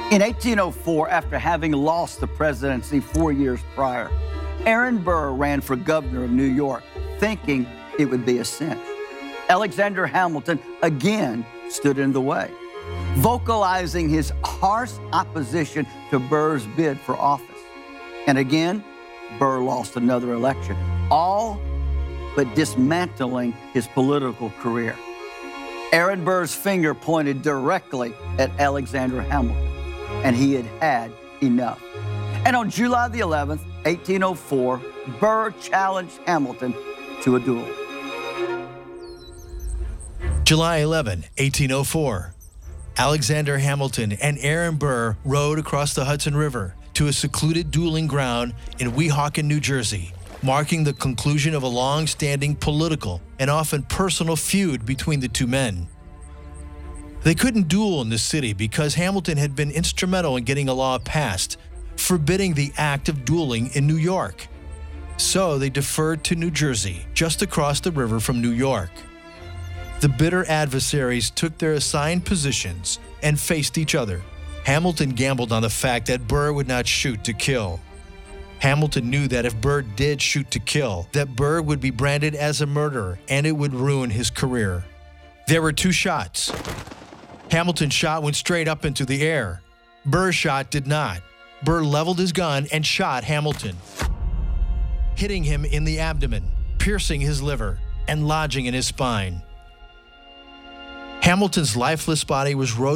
In 1804, after having lost the presidency 4 years prior, Aaron Burr ran for governor of New York, thinking it would be a cinch. Alexander Hamilton again stood in the way, vocalizing his harsh opposition to Burr's bid for office. And again, Burr lost another election, all but dismantling his political career. Aaron Burr's finger pointed directly at Alexander Hamilton, and he had had enough. And on July the 11th, 1804, Burr challenged Hamilton to a duel. July 11, 1804. Alexander Hamilton and Aaron Burr rode across the Hudson River to a secluded dueling ground in Weehawken, New Jersey, marking the conclusion of a long-standing political and often personal feud between the two men. They couldn't duel in the city because Hamilton had been instrumental in getting a law passed forbidding the act of dueling in New York. So they deferred to New Jersey, just across the river from New York. The bitter adversaries took their assigned positions and faced each other. Hamilton gambled on the fact that Burr would not shoot to kill. Hamilton knew that if Burr did shoot to kill, that Burr would be branded as a murderer and it would ruin his career. There were two shots. Hamilton's shot went straight up into the air. Burr's shot did not. Burr leveled his gun and shot Hamilton, hitting him in the abdomen, piercing his liver, and lodging in his spine. Hamilton's lifeless body was